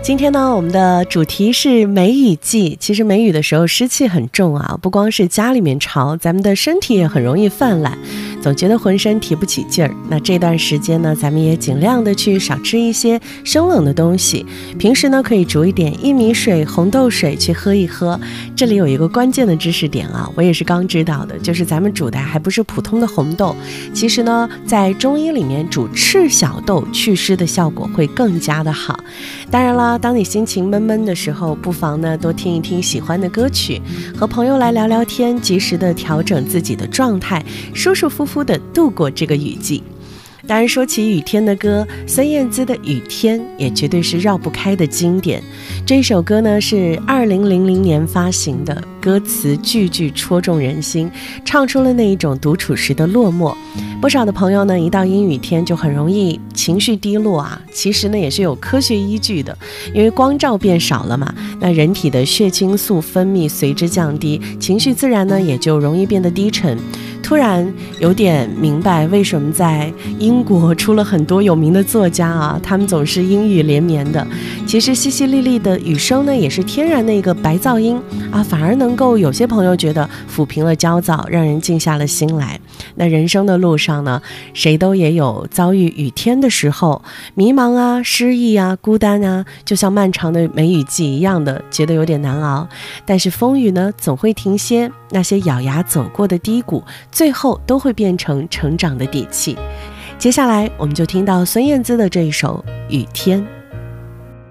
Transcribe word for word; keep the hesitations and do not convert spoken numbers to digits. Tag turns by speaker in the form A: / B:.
A: 今天呢，我们的主题是梅雨季。其实梅雨的时候湿气很重啊，不光是家里面潮，咱们的身体也很容易泛滥，总觉得浑身提不起劲儿。那这段时间呢，咱们也尽量的去少吃一些生冷的东西，平时呢可以煮一点薏米水、红豆水去喝一喝。这里有一个关键的知识点啊，我也是刚知道的，就是咱们煮的还不是普通的红豆，其实呢在中医里面煮赤小豆祛湿的效果会更加的好。当然啦，当你心情闷闷的时候，不妨呢多听一听喜欢的歌曲，和朋友来聊聊天，及时的调整自己的状态，舒舒服服的度过这个雨季。当然说起雨天的歌，孙燕姿的《雨天》也绝对是绕不开的经典。这首歌呢是二零零零年发行的，歌词句句戳中人心，唱出了那一种独处时的落寞。不少的朋友呢一到阴雨天就很容易情绪低落啊，其实呢也是有科学依据的，因为光照变少了嘛，那人体的血清素分泌随之降低，情绪自然呢也就容易变得低沉。突然有点明白为什么在英国出了很多有名的作家啊，他们总是阴雨连绵的。其实淅淅沥沥的雨声呢，也是天然的一个白噪音啊，反而能够有些朋友觉得抚平了焦躁，让人静下了心来。那人生的路上呢，谁都也有遭遇雨天的时候，迷茫啊、失意啊、孤单啊，就像漫长的梅雨季一样的，觉得有点难熬。但是风雨呢，总会停歇，那些咬牙走过的低谷，最后都会变成成长的底气。接下来我们就听到孙燕姿的这一首《雨天》。